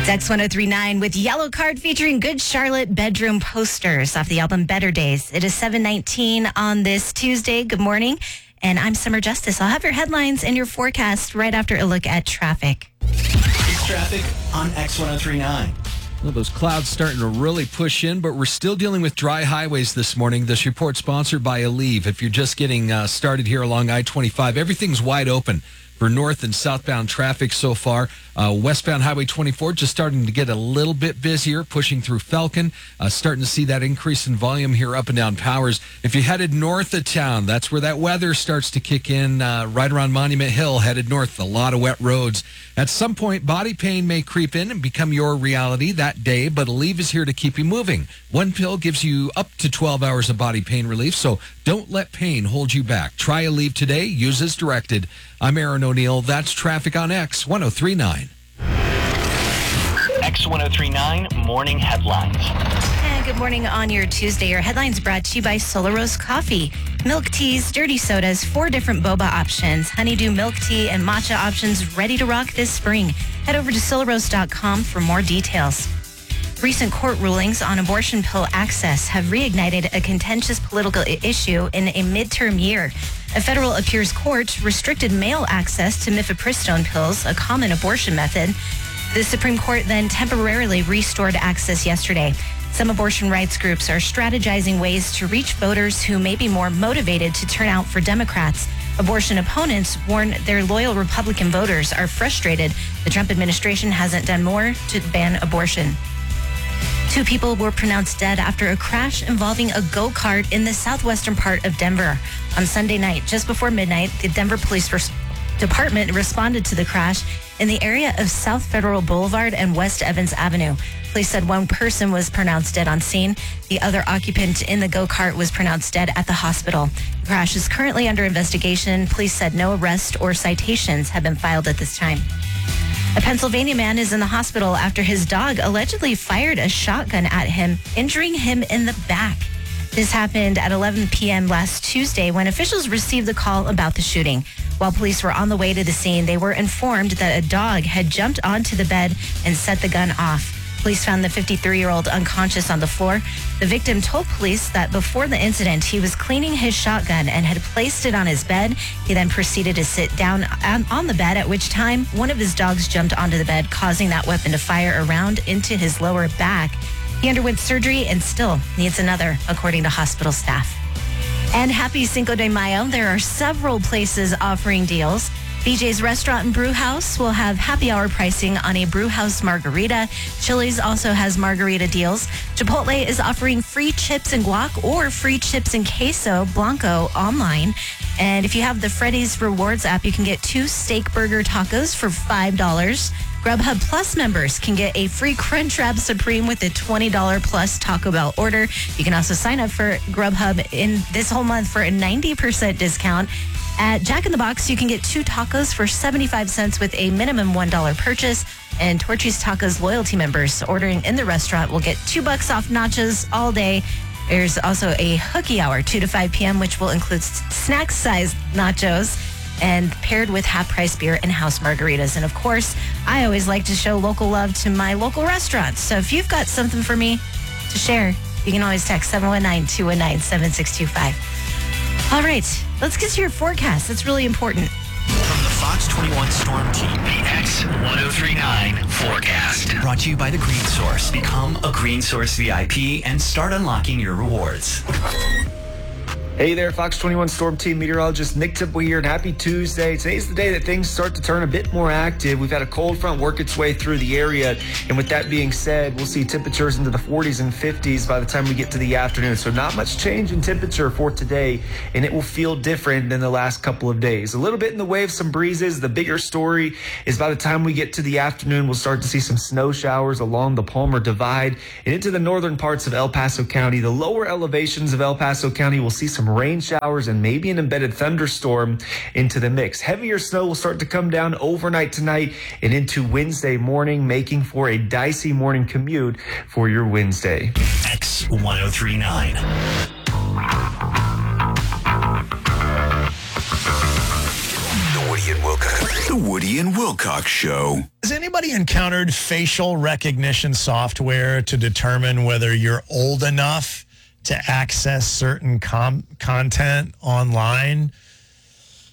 X1039 with Yellow Card featuring Good Charlotte bedroom posters off the album Better Days. It is 7:19 on this Tuesday. Good morning. And I'm Summer Justice. I'll have your headlines and your forecast right after a look at traffic. It's traffic on X1039. Well, those clouds starting to really push in, but we're still dealing with dry highways this morning. This report sponsored by Aleve. If you're just getting started here along I-25, everything's wide open for north and southbound traffic so far. Westbound Highway 24 just starting to get a little bit busier, pushing through Falcon. Starting to see that increase in volume here up and down Powers. If you headed north of town, that's where that weather starts to kick in, right around Monument Hill, headed north. A lot of wet roads. At some point, body pain may creep in and become your reality that day, but Aleve is here to keep you moving. One pill gives you up to 12 hours of body pain relief, so don't let pain hold you back. Try Aleve today. Use as directed. I'm Aaron O'Neill. That's traffic on X1039. X1039 Morning Headlines. And good morning on your Tuesday. Your headlines brought to you by Solar Rose Coffee. Milk teas, dirty sodas, 4 different boba options, honeydew milk tea, and matcha options ready to rock this spring. Head over to solarrose.com for more details. Recent court rulings on abortion pill access have reignited a contentious political issue in a midterm year. A federal appeals court restricted male access to mifepristone pills, a common abortion method. The Supreme Court then temporarily restored access yesterday. Some abortion rights groups are strategizing ways to reach voters who may be more motivated to turn out for Democrats. Abortion opponents warn their loyal Republican voters are frustrated the Trump administration hasn't done more to ban abortion. 2 people were pronounced dead after a crash involving a go-kart in the southwestern part of Denver. On Sunday night, just before midnight, the Denver Police Department responded to the crash in the area of South Federal Boulevard and West Evans Avenue. Police said 1 person was pronounced dead on scene. The other occupant in the go-kart was pronounced dead at the hospital. The crash is currently under investigation. Police said no arrests or citations have been filed at this time. A Pennsylvania man is in the hospital after his dog allegedly fired a shotgun at him, injuring him in the back. This happened at 11 p.m. last Tuesday when officials received the call about the shooting. While police were on the way to the scene, they were informed that a dog had jumped onto the bed and set the gun off. Police found the 53-year-old unconscious on the floor. The victim told police that before the incident, he was cleaning his shotgun and had placed it on his bed. He then proceeded to sit down on the bed, at which time one of his dogs jumped onto the bed, causing that weapon to fire around into his lower back. He underwent surgery and still needs another, according to hospital staff. And happy Cinco de Mayo. There are several places offering deals. BJ's Restaurant and Brew House will have happy hour pricing on a Brew House margarita. Chili's also has margarita deals. Chipotle is offering free chips and guac or free chips and queso blanco online. And if you have the Freddy's Rewards app, you can get 2 steak burger tacos for $5. Grubhub Plus members can get a free Crunchwrap Supreme with a $20 plus Taco Bell order. You can also sign up for Grubhub in this whole month for a 90% discount. At Jack in the Box, you can get 2 tacos for 75 cents with a minimum $1 purchase. And Torchy's Tacos loyalty members ordering in the restaurant will get $2 off nachos all day. There's also a hooky hour, 2 to 5 p.m., which will include snack-sized nachos and paired with half-price beer and house margaritas. And, of course, I always like to show local love to my local restaurants. So if you've got something for me to share, you can always text 719-219-7625. All right, let's get to your forecast. That's really important. From the Fox 21 Storm Team, the X1039 forecast. Brought to you by the Green Source. Become a Green Source VIP and start unlocking your rewards. Hey there, Fox 21 Storm Team meteorologist Nick Tipple here, and happy Tuesday. Today's the day that things start to turn a bit more active. We've had a cold front work its way through the area, and with that being said, we'll see temperatures into the 40s and 50s by the time we get to the afternoon. So not much change in temperature for today, and it will feel different than the last couple of days. A little bit in the way of some breezes. The bigger story is by the time we get to the afternoon, we'll start to see some snow showers along the Palmer Divide and into the northern parts of El Paso County. The lower elevations of El Paso County will see some rain showers and maybe an embedded thunderstorm into the mix. Heavier snow will start to come down overnight tonight and into Wednesday morning, making for a dicey morning commute for your Wednesday. X1039. The Woody and Wilco The Woody and Wilcox Show. Has anybody encountered facial recognition software to determine whether you're old enough to access certain content online?